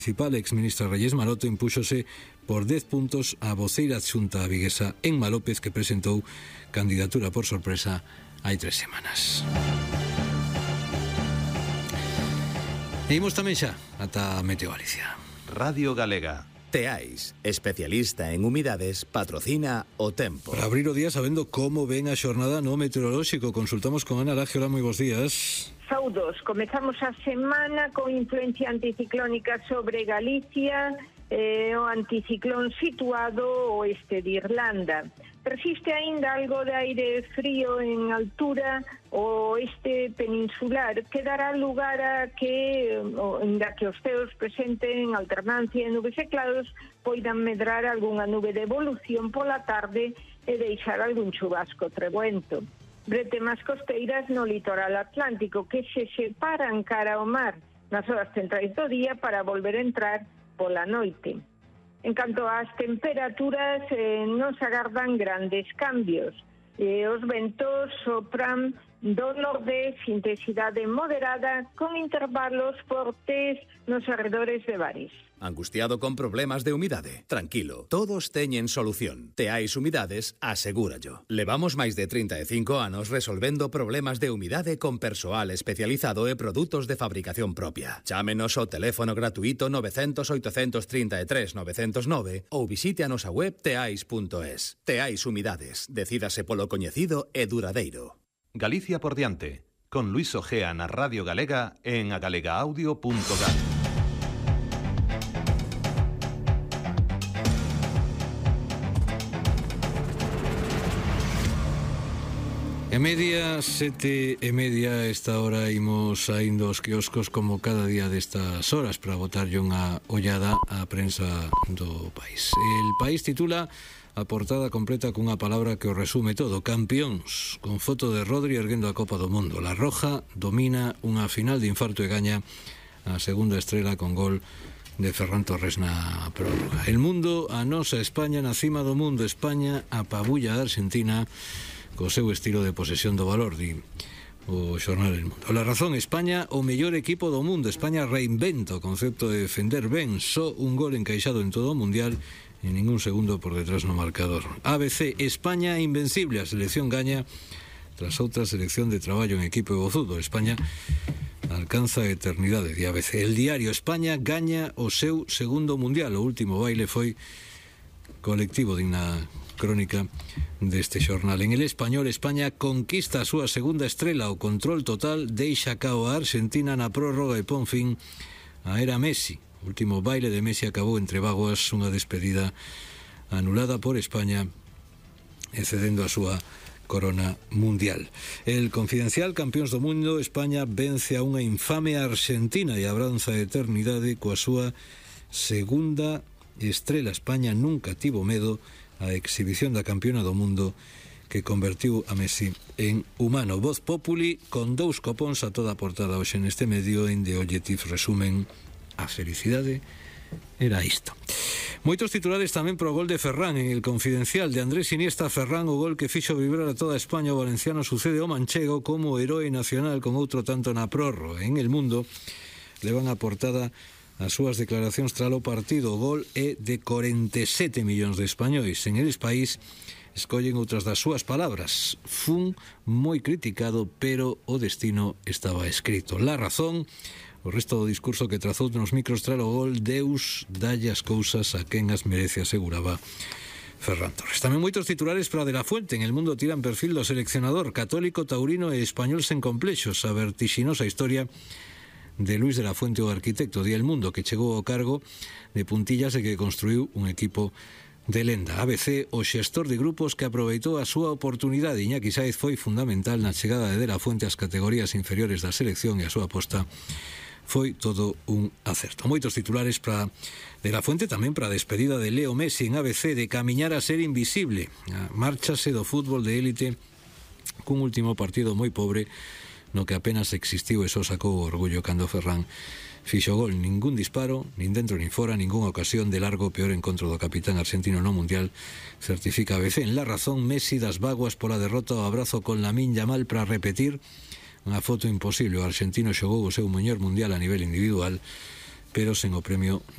Municipal, exministra Reyes Maroto, impúxose por 10 puntos a voceira adxunta viguesa Enma López, que presentou candidatura por sorpresa hai 3 semanas. E imos tamén xa ata Meteo Galicia. Radio Galega. Teais, especialista en humidades, patrocina o tempo. Para abrir o día sabendo como ven a xornada no meteorolóxico, consultamos con Ana Laje. Hola, moi bons días. Saudos, comezamos a semana con influencia anticiclónica sobre Galicia, o anticiclón situado ao oeste de Irlanda. Persiste aínda algo de aire frío en altura o oeste peninsular, que dará lugar a que, ainda que os ceos presenten alternancia de nubes e claros, poidan medrar algunha nube de evolución pola tarde e deixar algún chubasco trebuento. Bretemas costeiras no litoral atlántico que se separan cara ao mar nas horas centrais do día para volver a entrar pola noite. En canto ás temperaturas, non se agardan grandes cambios. Os ventos sopran do nordés, intensidade moderada, con intervalos fortes nos arredores de bares. Angustiado con problemas de humidade? Tranquilo, todos teñen solución. Teais Humidades asegúrallo. Levamos máis de 35 anos resolvendo problemas de humidade con persoal especializado e produtos de fabricación propia. Chámenos ao teléfono gratuito 900 833 909 ou visite a nosa web teais.es. Teais Humidades, decídase polo coñecido e duradeiro. Galicia por diante, con Luis Ojea na Radio Galega en agalegaaaudio.gal. E media, 7:30, esta hora imos saindo aos quioscos como cada día destas horas para botarlle unha ollada á prensa do país. El País titula a portada completa cunha palabra que o resume todo: campións, con foto de Rodri erguendo a Copa do Mundo. La Roja domina unha final de infarto e gaña a segunda estrela con gol de Ferran Torres na prórroga. El Mundo, a nosa España na cima do mundo. España apabulla a Argentina co seu estilo de posesión do valor, di o xornal El Mundo. La Razón, España o mellor equipo do mundo. España reinventa o concepto de defender ben, só un gol encaixado en todo o mundial e ningún segundo por detrás no marcador. ABC, España invencible, a selección gaña tras outra selección de traballo en equipo e bozudo. España alcanza a eternidade, di ABC. El Diario, España gaña o seu segundo mundial. O último baile foi colectivo, digna crónica deste xornal. En El Español, España conquista a súa segunda estrela. O control total deixa cao a Argentina na prórroga e pon fin a era Messi. O último baile de Messi acabou entre bágoas, unha despedida anulada por España e cedendo a súa corona mundial. El Confidencial, campións do mundo, España vence a unha infame Argentina e abranza a eternidade coa súa segunda estrela. España nunca tivo medo a exhibición da campiona do mundo que convertiu a Messi en humano. Voz Populi, con 2 copóns a toda a portada hoxe neste medio, en The Objective resumen: a felicidade era isto. Moitos titulares tamén pro gol de Ferran. En El Confidencial, de Andrés Iniesta, Ferran, o gol que fixo vibrar a toda España. O valenciano sucede ao manchego como heroe nacional con outro tanto na prórroga. En El Mundo levan a portada as súas declaracións tras o partido. O gol é de 47 millóns de españois. En El País escollen outras das súas palabras: fun moi criticado, pero o destino estaba escrito. La Razón, o resto do discurso que trazou nos micros tras o gol: Deus dalle as cousas a quen as merece, aseguraba Ferran Torres. Tamén moitos titulares para De La Fuente. En El Mundo tiran perfil do seleccionador: católico, taurino e español sen complexos. A vertixinosa historia de Luis de la Fuente, o arquitecto. Di El Mundo, que chegou ao cargo de puntillas e que construiu un equipo de lenda. ABC, o xestor de grupos que aproveitou a súa oportunidade. Iñaki Sáez foi fundamental na chegada de la Fuente ás categorías inferiores da selección e a súa aposta foi todo un acerto. Moitos titulares para De La Fuente, tamén para a despedida de Leo Messi en ABC, de camiñar a ser invisible. Márchase do fútbol de élite cun último partido moi pobre no que apenas existiu e só sacou o orgullo cando Ferran fixo gol. Ningún disparo, nin dentro nin fora, ningunha ocasión de largo. Peor encontro do capitán argentino no mundial, certifica ABC. En La Razón, Messi das bágoas pola derrota, o abrazo con Lamine Yamal para repetir unha foto imposible. O argentino xogou o seu mellor mundial a nivel individual, pero sen o premio